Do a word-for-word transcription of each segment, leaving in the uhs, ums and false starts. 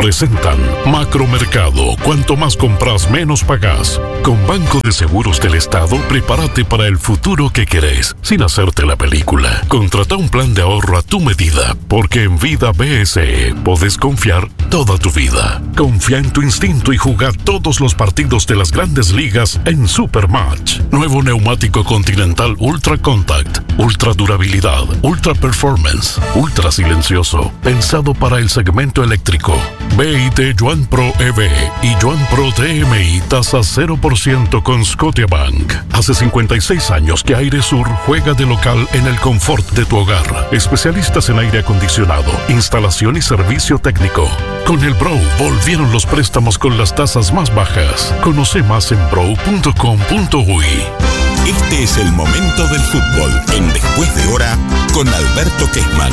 presentan Macromercado. Cuanto más compras, menos pagás. Con Banco de Seguros del Estado, prepárate para el futuro que querés, sin hacerte la película. Contrata un plan de ahorro a tu medida, porque en Vida B S E podés confiar toda tu vida. Confía en tu instinto y juega todos los partidos de las grandes ligas en Supermatch. Nuevo neumático Continental Ultra Contact, ultra durabilidad, ultra performance, ultra silencioso, pensado para el segmento eléctrico. B I T Yuan Pro E V y Yuan Pro T M I tasa cero por ciento con Scotiabank. Hace cincuenta y seis años que Aire Sur juega de local en el confort de tu hogar. Especialistas en aire acondicionado, instalación y servicio técnico. Con el Bro volvieron los préstamos con las tasas más bajas. Conoce más en bro punto com punto uy. Este es el momento del fútbol en Después de Hora con Alberto Kessman.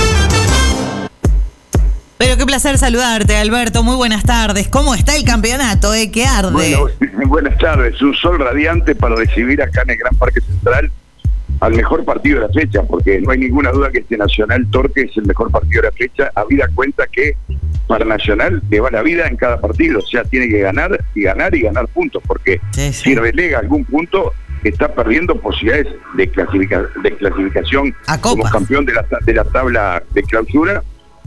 Pero qué placer saludarte, Alberto. Muy buenas tardes. ¿Cómo está el campeonato, eh? ¿Qué arde? Bueno, buenas tardes. Un sol radiante para recibir acá en el Gran Parque Central al mejor partido de la fecha, porque no hay ninguna duda que este Nacional Torque es el mejor partido de la fecha, habida cuenta que para Nacional le va la vida en cada partido, o sea, tiene que ganar y ganar y ganar puntos, porque sí, sí. si relega algún punto, está perdiendo posibilidades de, clasifica, de clasificación como campeón de la, de la tabla de clausura,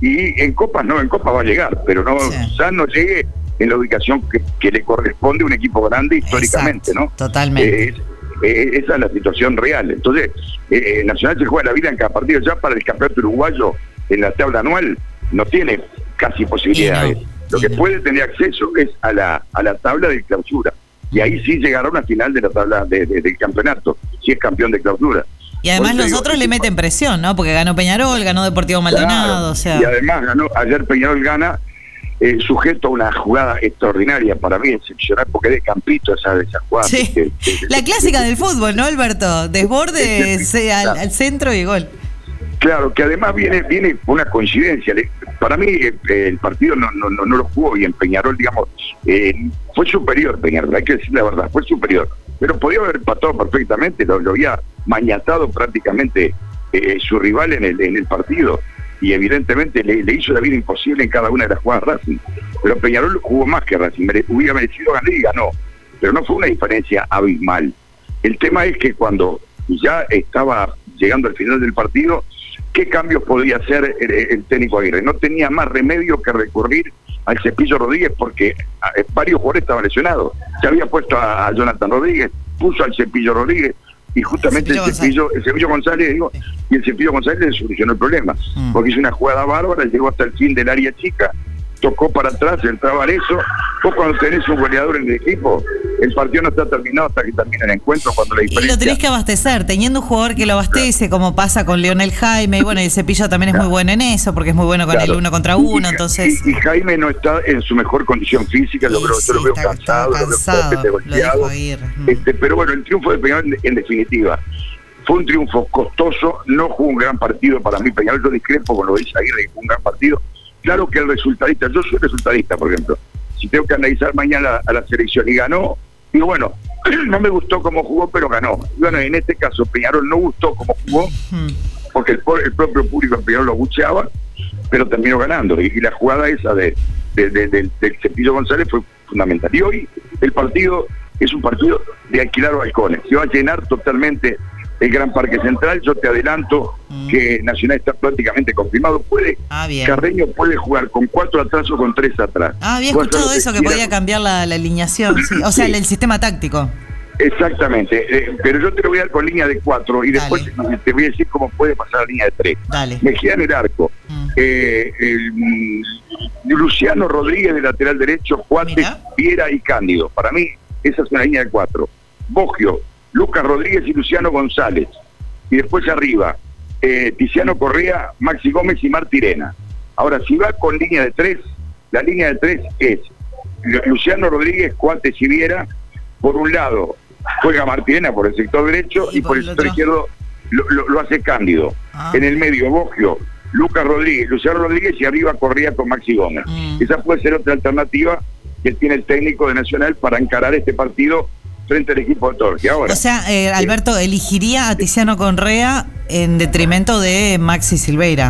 y en Copas no, en Copas va a llegar, pero no sí. ya no llegue en la ubicación que, que le corresponde a un equipo grande históricamente. Exacto, ¿no? Totalmente. Eh, eh, esa es la situación real. Entonces, eh, Nacional se juega la vida en cada partido. Ya para el campeonato uruguayo, en la tabla anual, no tiene casi posibilidades. No, Lo que no. puede tener acceso es a la, a la tabla de clausura. Y ahí sí llegará a una final de la tabla de, de, del campeonato, si es campeón de clausura. Y además los otros le meten presión, ¿no? Porque ganó Peñarol, ganó Deportivo Maldonado, claro, o sea... Y además ganó, ayer Peñarol gana eh, sujeto a una jugada extraordinaria, para mí excepcional, porque es de Campito esa, esa jugada. Sí. Que, que, que, la que, clásica que, del fútbol, ¿no, Alberto? Desborde es el, al, al centro y gol. Claro, que además viene viene una coincidencia. Para mí eh, el partido no, no, no, no lo jugó bien Peñarol, digamos, eh, fue superior Peñarol, hay que decir la verdad, fue superior. Pero podía haber empatado perfectamente, lo, lo había mañatado prácticamente eh, su rival en el, en el partido, y evidentemente le, le hizo la vida imposible en cada una de las jugadas Racing. Pero Peñarol jugó más que Racing, mere, hubiera merecido ganar y ganó, pero no fue una diferencia abismal. El tema es que cuando ya estaba llegando al final del partido, ¿qué cambios podía hacer el, el técnico Aguirre? No tenía más remedio que recurrir al Cepillo Rodríguez, porque varios jugadores estaban lesionados. Se había puesto a, a Jonathan Rodríguez, puso al Cepillo Rodríguez, y justamente el Cepillo, el Cepillo González, digo, y el Cepillo González le solucionó el problema, mm. porque hizo una jugada bárbara, llegó hasta el fin del área chica, tocó para atrás, entraba Arezzo. Vos cuando tenés un goleador en el equipo, el partido no está terminado hasta que termina el encuentro, cuando la diferencia... Y lo tenés que abastecer, teniendo un jugador que lo abastece, claro. como pasa con Leonel Jaime, y bueno, el Cepillo también es claro. muy bueno en eso, porque es muy bueno con claro. el uno contra uno, y, entonces... Y, y Jaime no está en su mejor condición física, lo, sí, yo lo veo está, cansado, cansado, lo veo golpeado, este, pero bueno, el triunfo de Peñarol, en, en definitiva, fue un triunfo costoso, no jugó un gran partido para mí, Peñarol, yo discrepo con lo que dice Aguirre, que fue un gran partido. Claro que el resultadista, yo soy resultadista, por ejemplo, si tengo que analizar mañana a la selección y ganó, digo, bueno, no me gustó cómo jugó, pero ganó. Y bueno, en este caso Peñarol no gustó cómo jugó, porque el, el propio público en Peñarol lo bucheaba, pero terminó ganando. Y, y la jugada esa de, de, de, de, del Cepillo González fue fundamental. Y hoy el partido es un partido de alquilar balcones, se va a llenar totalmente el Gran Parque Central. Yo te adelanto mm. que Nacional está prácticamente confirmado. Puede ah, Carreño puede jugar con cuatro atrás o con tres atrás. Ah, había escuchado eso, que, que podía cambiar la, la alineación, sí. o sea, sí. el, el sistema táctico. Exactamente, eh, pero yo te lo voy a dar con línea de cuatro y después Dale. te voy a decir cómo puede pasar la línea de tres. Dale. Mejía en el arco, mm. eh, el, mm, Luciano Rodríguez de lateral derecho, Juárez, Viera y Cándido. Para mí esa es una línea de cuatro. Boggio, Lucas Rodríguez y Luciano González. Y después arriba, eh, Tiziano Correa, Maxi Gómez y Martirena. Ahora, si va con línea de tres, la línea de tres es Luciano Rodríguez, Cuates y Viera. Por un lado, juega Martirena por el sector derecho y, y por, por el sector otro? izquierdo lo, lo, lo hace Cándido. Ah. En el medio, Boggio, Lucas Rodríguez, Luciano Rodríguez y arriba Correa con Maxi Gómez. Mm. Esa puede ser otra alternativa que tiene el técnico de Nacional para encarar este partido frente al equipo de Torque. Ahora, o sea, eh, Alberto, elegiría a Tiziano Correa en detrimento de Maxi Silveira.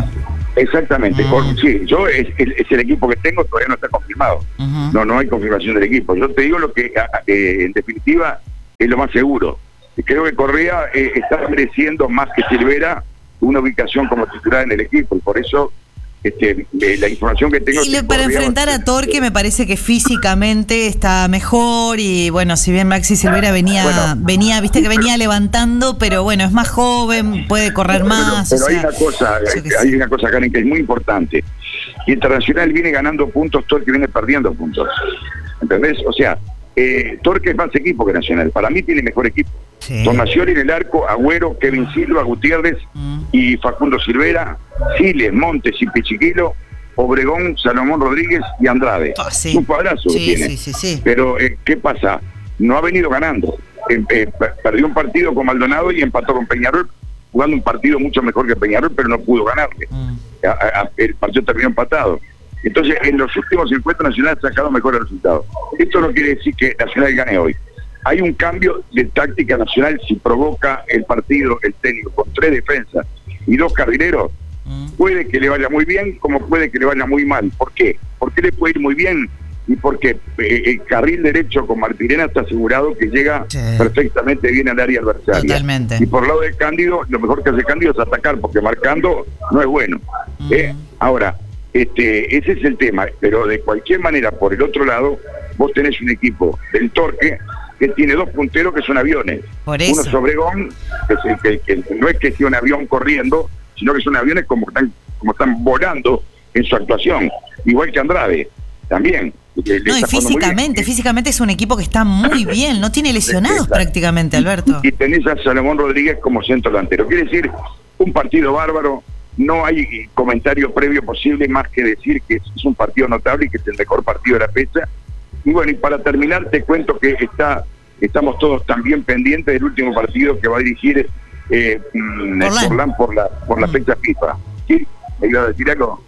Exactamente. Mm. Por, sí, yo es, es, es el equipo que tengo, todavía no está confirmado. Uh-huh. No, no hay confirmación del equipo. Yo te digo lo que, eh, en definitiva, es lo más seguro. Creo que Correa eh, está mereciendo más que Silvera una ubicación como titular en el equipo, y por eso este, eh, la información que tengo... Y le, para enfrentar a Torque me parece que físicamente está mejor, y bueno, si bien Maxi Silvera venía, bueno, venía, viste que venía levantando, pero bueno, es más joven, puede correr más. Pero, pero o hay sea, una cosa, hay, hay una cosa, Karen, que es muy importante. Internacional viene ganando puntos, Torque viene perdiendo puntos. ¿Entendés? O sea, eh, Torque es más equipo que Nacional. Para mí tiene mejor equipo. Sí. Donacioli en el arco, Agüero, Kevin Silva, Gutiérrez mm. y Facundo Silvera, Siles, Montes y Pichiquilo, Obregón, Salomón Rodríguez y Andrade. Oh, sí. Un cuadrazo sí, que tiene. Sí, sí, sí. Pero, eh, ¿qué pasa? No ha venido ganando. Eh, eh, perdió un partido con Maldonado y empató con Peñarol, jugando un partido mucho mejor que Peñarol, pero no pudo ganarle. Mm. A, a, el partido terminó empatado. Entonces, en los últimos encuentros Nacional ha sacado mejores resultados. Esto no quiere decir que Nacional gane hoy. Hay un cambio de táctica Nacional si provoca el partido, el técnico, con tres defensas y dos carrileros. Mm. Puede que le vaya muy bien, como puede que le vaya muy mal. ¿Por qué? ¿Por qué le puede ir muy bien? Y porque eh, el carril derecho con Martirena está asegurado que llega sí. perfectamente bien al área adversaria. Totalmente. Y por el lado de Cándido, lo mejor que hace Cándido es atacar, porque marcando no es bueno. Mm. ¿eh? Ahora, este, ese es el tema. Pero de cualquier manera, por el otro lado, vos tenés un equipo del Torque que tiene dos punteros que son aviones. Por eso. Uno es Obregón, que, es el, que, que no es que sea un avión corriendo, sino que son aviones como están, como están volando en su actuación. Igual que Andrade, también. No, y físicamente, físicamente es un equipo que está muy bien, no tiene lesionados Exacto. prácticamente, Alberto. Y tenés a Salomón Rodríguez como centro delantero. Quiere decir, un partido bárbaro, no hay comentario previo posible más que decir que es un partido notable y que es el mejor partido de la fecha. Y bueno, y para terminar te cuento que está estamos todos también pendientes del último partido que va a dirigir eh, Forlán por la por la fecha FIFA. ¿Sí? ¿Me iba a decir algo?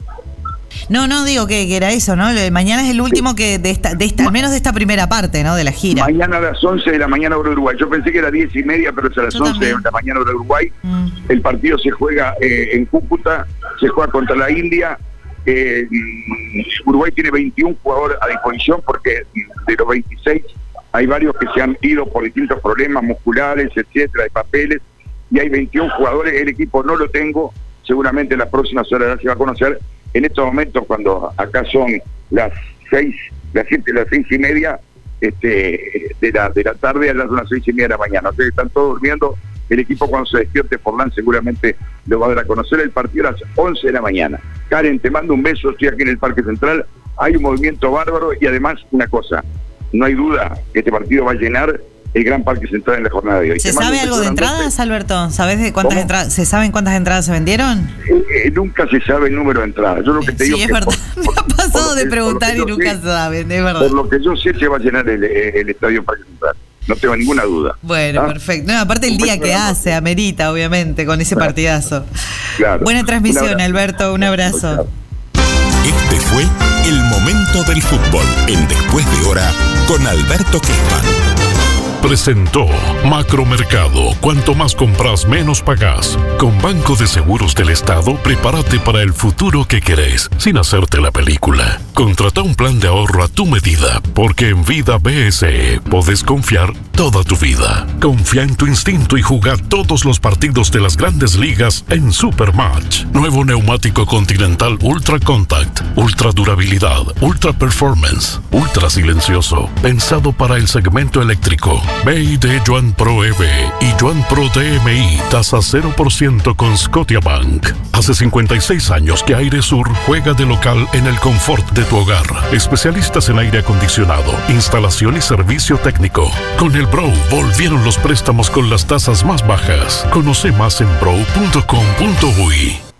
No, no, digo que, que era eso, ¿no? Mañana es el último sí. que de esta, de esta, al menos de esta primera parte, ¿no? De la gira. Mañana a las once de la mañana hora Uruguay. Yo pensé que era diez y media, pero es a las Yo once también. de la mañana hora Uruguay. Mm. El partido se juega eh, en Cúcuta, se juega contra la India. Eh, Uruguay tiene veintiún jugadores a disposición porque de los veintiséis hay varios que se han ido por distintos problemas musculares, etcétera, de papeles, y hay veintiún jugadores. El equipo no lo tengo, seguramente en las próximas horas se va a conocer. En estos momentos, cuando acá son las seis, las siete, las seis y media este, de la de la tarde, a las unas seis y media de la mañana. O sea, están todos durmiendo. El equipo, cuando se despierte Forlán, seguramente lo va a dar a conocer. El partido a las once de la mañana. Karen, te mando un beso, estoy aquí en el Parque Central. Hay un movimiento bárbaro y además una cosa, no hay duda que este partido va a llenar el Gran Parque Central en la jornada de hoy. ¿Se sabe algo de entradas, Alberto? ¿Sabes de cuántas entradas? ¿Se saben cuántas entradas se vendieron? Eh, eh, nunca se sabe el número de entradas. Yo lo que te sí, digo es que verdad. Por, por, Me ha pasado por de que, preguntar y nunca sé, se saben, es verdad. Por lo que yo sé, se va a llenar el, el estadio Parque Central. No tengo ninguna duda. Bueno, ¿ah? Perfecto. No, aparte el día que hace, amerita, obviamente, con ese partidazo. Claro. Buena transmisión, Alberto. Un abrazo. Este fue el momento del fútbol en Después de Hora con Alberto Quisman. Presentó Macromercado. Cuanto más compras, menos pagás. Con Banco de Seguros del Estado, prepárate para el futuro que querés, sin hacerte la película. Contrata un plan de ahorro a tu medida, porque en Vida B S E podés confiar toda tu vida. Confía en tu instinto y juega todos los partidos de las grandes ligas en Supermatch. Nuevo neumático Continental Ultra Contact, ultra durabilidad, ultra performance, ultra silencioso, pensado para el segmento eléctrico. B I D Joan Pro E V y Joan Pro D M I, tasa cero por ciento con Scotiabank. Hace cincuenta y seis años que Aire Sur juega de local en el confort de tu hogar. Especialistas en aire acondicionado, instalación y servicio técnico. Con el Bro volvieron los préstamos con las tasas más bajas. Conoce más en bro punto com punto uy.